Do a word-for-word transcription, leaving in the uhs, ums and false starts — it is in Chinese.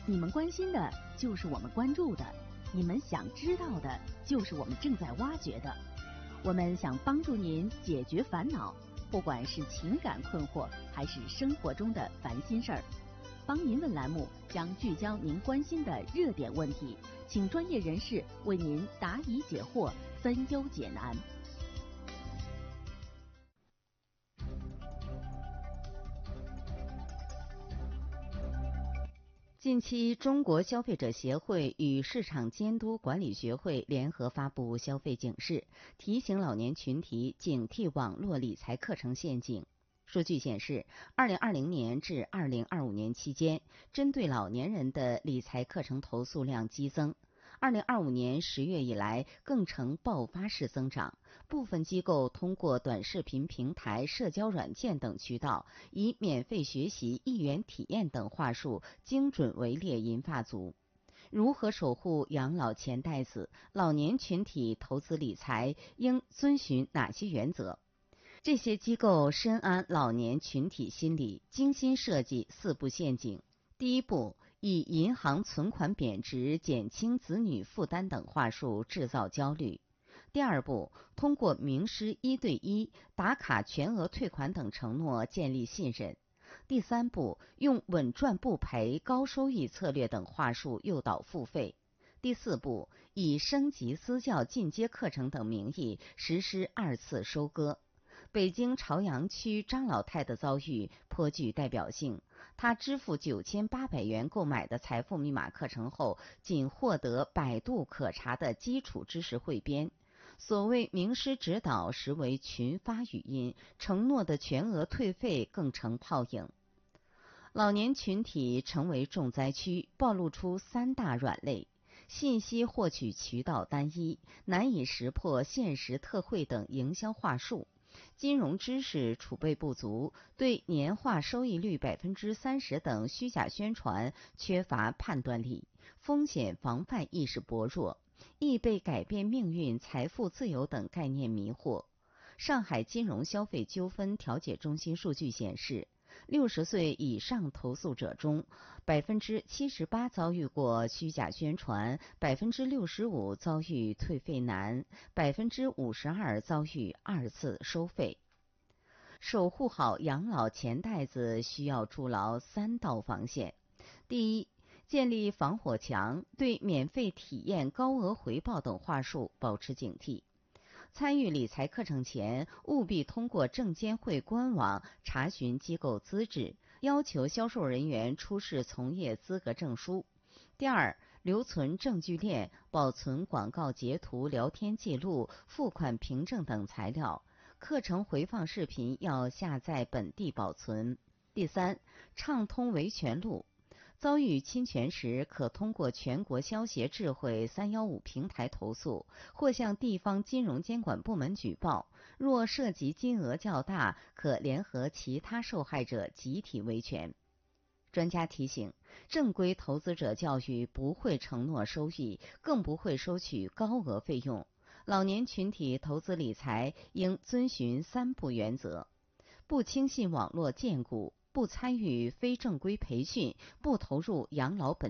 你们关心的就是我们关注的，你们想知道的就是我们正在挖掘的。我们想帮助您解决烦恼，不管是情感困惑还是生活中的烦心事儿。帮您问栏目将聚焦您关心的热点问题，请专业人士为您答疑解惑，分忧解难。 近期，中国消费者协会与市场监督管理学会联合发布消费警示，提醒老年群体警惕网络理财课程陷阱。数据显示，二零二零年至二零二五年期间，针对老年人的理财课程投诉量激增。二零二五年十月以来，更呈爆发式增长。部分机构通过短视频平台、社交软件等渠道，以免费学习、一元体验等话术，精准围猎银发族。如何守护养老钱袋子？老年群体投资理财应遵循哪些原则？这些机构深谙老年群体心理，精心设计四步陷阱。第一步，以银行存款贬值、减轻子女负担等话术制造焦虑。第二步，通过名师一对一、打卡全额退款等承诺建立信任。第三步，用稳赚不赔、高收益策略等话术诱导付费。第四步，以升级私教进阶课程等名义实施二次收割。北京朝阳区张老太的遭遇颇具代表性，她支付九千八百元购买的财富密码课程后，仅获得百度可查的基础知识汇编。所谓名师指导，实为群发语音，承诺的全额退费更成泡影。老年群体成为重灾区，暴露出三大软肋：信息获取渠道单一，难以识破限时特惠等营销话术；金融知识储备不足，对年化收益率百分之三十等虚假宣传缺乏判断力，风险防范意识薄弱，易被改变命运、财富自由等概念迷惑。上海金融消费纠纷调解中心数据显示，六十岁以上投诉者中，百分之七十八遭遇过虚假宣传，百分之六十五遭遇退费难，百分之五十二遭遇二次收费。守护好养老钱袋子，需要筑牢三道防线。第一，建立防火墙，对免费体验、高额回报等话术保持警惕。参与理财课程前，务必通过证监会官网查询机构资质，要求销售人员出示从业资格证书。第二，留存证据链，保存广告截图、聊天记录、付款凭证等材料。课程回放视频要下载本地保存。第三，畅通维权路。遭遇侵权时，可通过全国消协智慧三一五平台投诉，或向地方金融监管部门举报。若涉及金额较大，可联合其他受害者集体维权。专家提醒，正规投资者教育不会承诺收益，更不会收取高额费用。老年群体投资理财应遵循三不原则：不轻信网络荐股，不参与非正规培训，不投入养老本